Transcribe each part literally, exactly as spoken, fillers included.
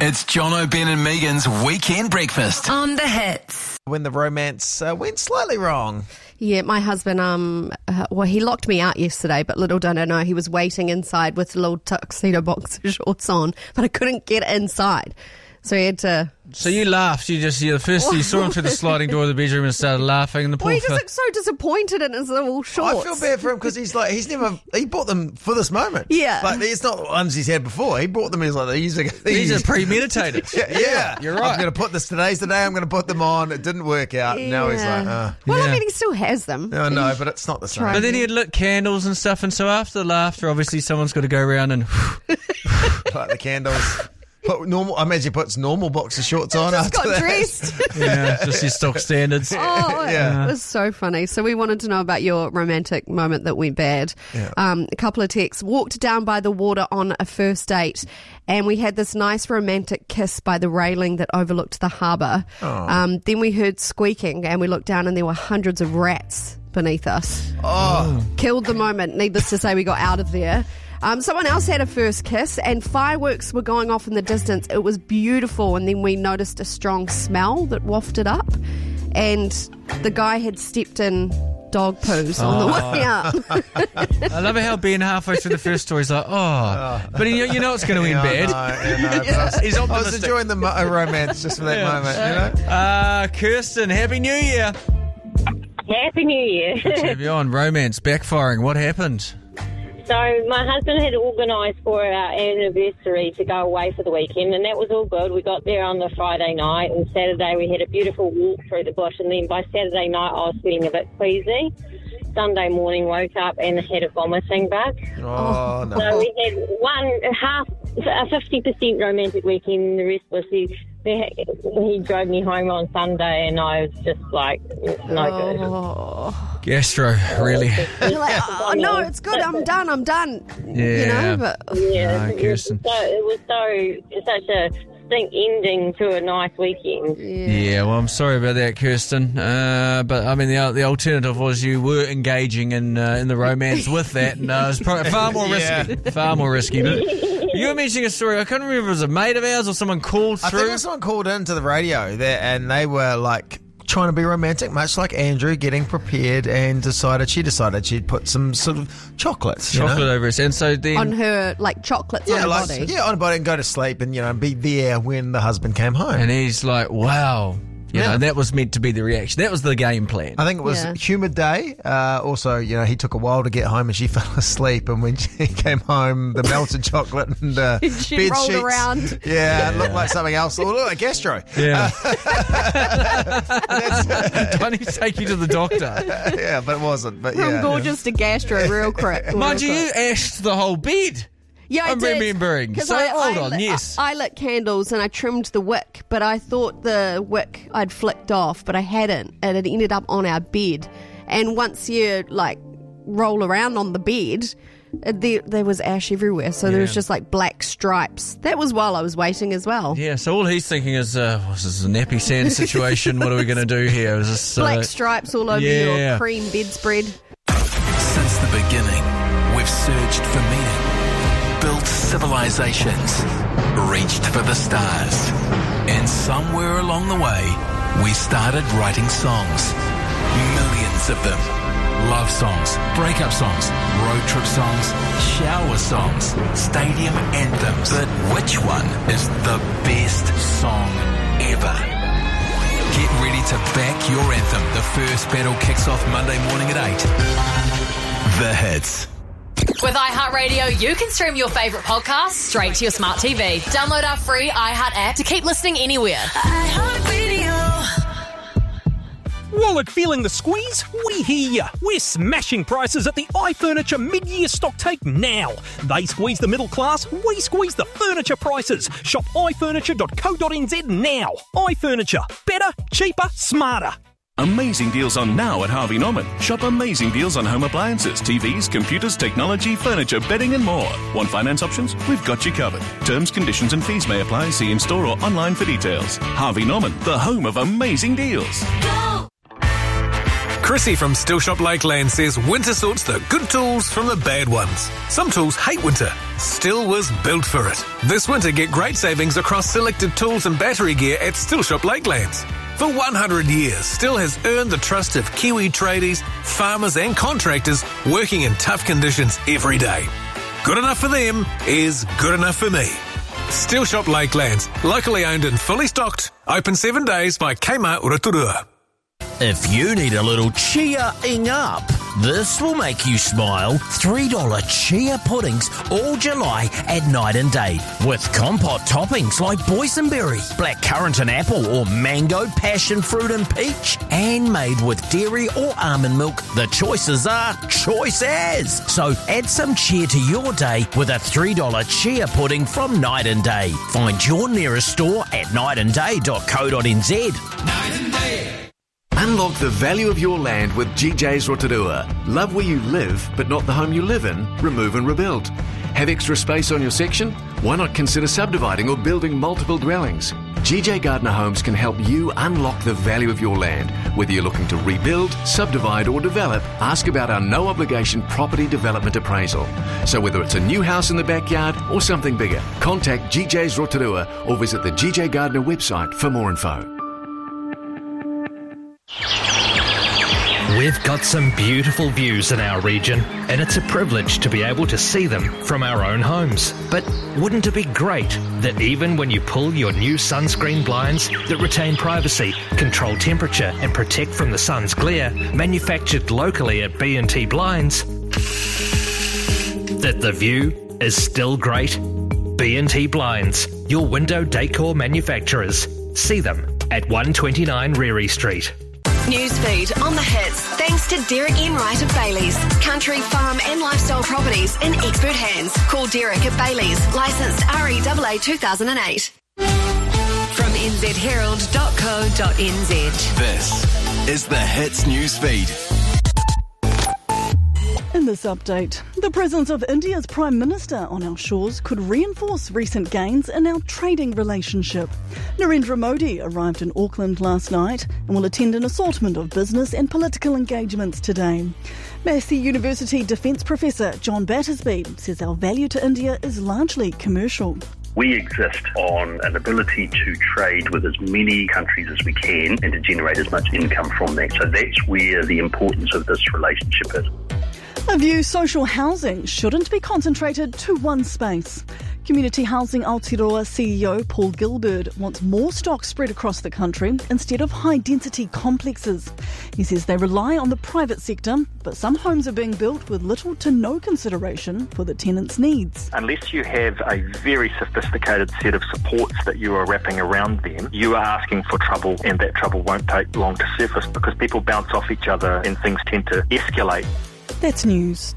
It's Jono, Ben and Megan's Weekend Breakfast. On the hits. When the romance uh, went slightly wrong. Yeah, my husband, um, uh, well, he locked me out yesterday, but little did I know he was waiting inside with little tuxedo boxer shorts on, but I couldn't get inside. So he had to... So you laughed. You just, you, the first you saw him through the sliding door of the bedroom and started laughing. And the poor Well, he just fella- looked so disappointed in his little shorts. I feel bad for him because he's like, he's never, he bought them for this moment. Yeah. Like, it's not the ones he's had before. He bought them, he's like, these are, These are premeditated. yeah, yeah, you're right. I'm going to put this, today's the day I'm going to put them on. It didn't work out. Yeah. Now he's like, uh, Well, Yeah. I mean, he still has them. no, no, but it's not the same. Try. But then he had lit candles and stuff, and so after the laughter, obviously someone's got to go around and... Like the candles. Put normal, I imagine he puts normal boxer shorts on Just after got that. dressed. yeah, just your stock standards. Oh, Yeah. it was so funny. So we wanted to know about your romantic moment that went bad. Yeah. Um, a couple of texts. Walked down by the water on a first date, and we had this nice romantic kiss by the railing that overlooked the harbour. Um, then we heard squeaking, and we looked down, and there were hundreds of rats beneath us. Oh, Killed the moment. Needless to say, we got out of there. Um, someone else had a first kiss and fireworks were going off in the distance. It was beautiful, and then we noticed a strong smell that wafted up, and the guy had stepped in dog poos on the way up. I love how Ben halfway through the first story is like, oh, but you, you know it's going to end yeah, bad. I know, yeah, no, but I was, He's I was optimistic. enjoying the mo- uh, romance just for that Yeah. moment, you know? Uh, Kirsten, Happy New Year. Happy New Year. Have you on romance backfiring? What happened? So my husband had organised for our anniversary to go away for the weekend, and that was all good. We got there on the Friday night, and Saturday we had a beautiful walk through the bush, and then by Saturday night I was feeling a bit queasy. Sunday morning woke up and had a vomiting bug. Oh, no. So we had one half, a fifty percent romantic weekend, the rest was he, he drove me home on Sunday, and I was just like, no good. Oh. Gastro, really? You're like, oh, no, it's good. I'm done. I'm done. You Yeah. know, but Yeah, Ah, it, was Kirsten. so, it was so such a stink ending to a nice weekend. Yeah, well, I'm sorry about that, Kirsten. Uh, but I mean, the the alternative was you were engaging in uh, in the romance with that, and uh, it was probably far more risky. Far more risky. But you were mentioning a story. I can't remember if it was a mate of ours or someone called I through. think someone called into the radio there, and they were like trying to be romantic, much like Andrew, getting prepared, and decided she decided she'd put some sort of chocolates, you know? Chocolate over us, and so then on her, like chocolates on Yeah, her like body. yeah, on a body, and go to sleep, and you know, be there when the husband came home. and he's like, "Wow." You Yeah. know, that was meant to be the reaction. That was the game plan. I think it was Yeah. a humid day. Uh, also, you know, he took a while to get home, and she fell asleep. And when she came home, the melted chocolate and uh, She bed rolled sheets, around. Yeah, it looked like something else. It looked like gastro. Yeah. That's- Do I need to take you to the doctor? yeah, but it wasn't. But From yeah, gorgeous to gastro, real quick. real Mind you, you quick. ashed the whole bed. Yeah, I I'm did. remembering. 'Cause So, I, hold I on, lit, yes. I, I lit candles and I trimmed the wick, but I thought the wick I'd flicked off, but I hadn't, and it ended up on our bed. And once you like roll around on the bed, uh, there there was ash everywhere, so there was Yeah. just like black stripes. That was while I was waiting as well. Yeah, so all he's thinking is, uh, what's this, a nappy sand situation? What are we going to do here? Is this, uh, Black stripes all over yeah. your cream bedspread. Since the beginning, we've searched for meaning, built civilizations, reached for the stars. And somewhere along the way, we started writing songs. Millions of them. Love songs, breakup songs, road trip songs, shower songs, stadium anthems. But which one is the best song ever? Get ready to back your anthem. The first battle kicks off Monday morning at eight. The Hits. With iHeartRadio, you can stream your favourite podcasts straight to your smart T V. Download our free iHeart app to keep listening anywhere. iHeartRadio. Wallet feeling the squeeze? We hear ya. We're smashing prices at the iFurniture mid-year stock take now. They squeeze the middle class, we squeeze the furniture prices. Shop i furniture dot co dot n z now. iFurniture. Better, cheaper, smarter. Amazing deals on now at Harvey Norman. Shop amazing deals on home appliances, T Vs, computers, technology, furniture, bedding and more. Want finance options? We've got you covered. Terms, conditions and fees may apply. See in-store or online for details. Harvey Norman, the home of amazing deals. Go! Chrissy from Still Shop Lakeland says winter sorts the good tools from the bad ones. Some tools hate winter. Still was built for it. This winter, get great savings across selected tools and battery gear at Still Shop Lakelands. For one hundred years, Still has earned the trust of Kiwi tradies, farmers and contractors working in tough conditions every day. Good enough for them is good enough for me. Still Shop Lakelands, locally owned and fully stocked, open seven days by Kmart Rotorua. If you need a little cheer-ing up, this will make you smile. three dollars chia puddings all July at Night and Day. With compote toppings like boysenberry, blackcurrant and apple, or mango, passion fruit and peach. And made with dairy or almond milk, the choices are choice as. So add some cheer to your day with a three dollars chia pudding from Night and Day. Find your nearest store at night and day dot co dot n z. Night and Day. Unlock the value of your land with G J's Rotorua. Love where you live, but not the home you live in? Remove and rebuild. Have extra space on your section? Why not consider subdividing or building multiple dwellings? G J Gardner Homes can help you unlock the value of your land. Whether you're looking to rebuild, subdivide or develop, ask about our no-obligation property development appraisal. So whether it's a new house in the backyard or something bigger, contact G J's Rotorua or visit the G J Gardner website for more info. We've got some beautiful views in our region, and it's a privilege to be able to see them from our own homes. But wouldn't it be great that even when you pull your new sunscreen blinds that retain privacy, control temperature and protect from the sun's glare, manufactured locally at B and T Blinds, that the view is still great? B and T Blinds, your window decor manufacturers. See them at one twenty-nine Reary Street. Newsfeed on the hits, thanks to Derek Enright of Bailey's. Country, farm and lifestyle properties in expert hands. Call Derek at Bailey's, licensed R E A A two thousand eight. From n z herald dot co dot n z. This is the Hits Newsfeed. In this update, the presence of India's Prime Minister on our shores could reinforce recent gains in our trading relationship. Narendra Modi arrived in Auckland last night and will attend an assortment of business and political engagements today. Massey University Defence Professor John Battersby says our value to India is largely commercial. We exist on an ability to trade with as many countries as we can and to generate as much income from that. So that's where the importance of this relationship is. A view social housing shouldn't be concentrated to one space. Community Housing Aotearoa C E O Paul Gilbert wants more stock spread across the country instead of high-density complexes. He says they rely on the private sector, but some homes are being built with little to no consideration for the tenants' needs. Unless you have a very sophisticated set of supports that you are wrapping around them, you are asking for trouble, and that trouble won't take long to surface because people bounce off each other and things tend to escalate. That's news.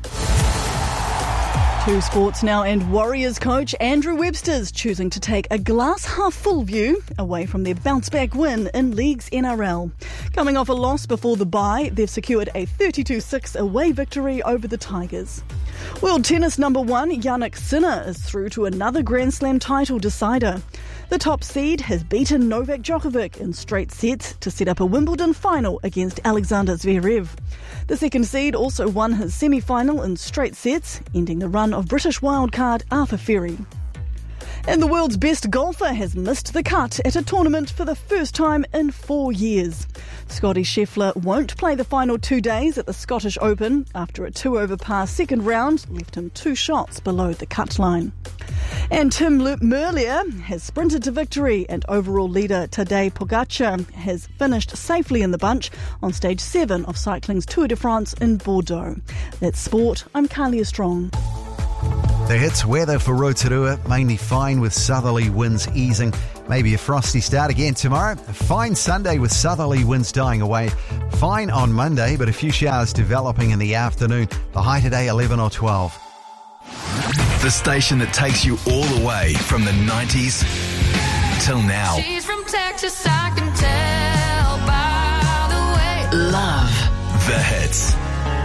To sports now, and Warriors coach Andrew Webster's choosing to take a glass-half-full view away from their bounce-back win in League's N R L. Coming off a loss before the bye, they've secured a thirty-two six away victory over the Tigers. World tennis number one, Jannik Sinner, is through to another Grand Slam title decider. The top seed has beaten Novak Djokovic in straight sets to set up a Wimbledon final against Alexander Zverev. The second seed also won his semi-final in straight sets, ending the run of British wildcard Arthur Ferry. And the world's best golfer has missed the cut at a tournament for the first time in four years. Scotty Scheffler won't play the final two days at the Scottish Open after a two-over par second round left him two shots below the cut line. And Tim Merlier has sprinted to victory, and overall leader Tadej Pogacar has finished safely in the bunch on stage seven of cycling's Tour de France in Bordeaux. That's sport. I'm Carlia Strong. The Hits weather for Rotorua, mainly fine with southerly winds easing. Maybe a frosty start again tomorrow. A fine Sunday with southerly winds dying away. Fine on Monday, but a few showers developing in the afternoon. The high today, eleven or twelve. The station that takes you all the way from the nineties till now. She's from Texas, I can tell by the way. Love the Hits.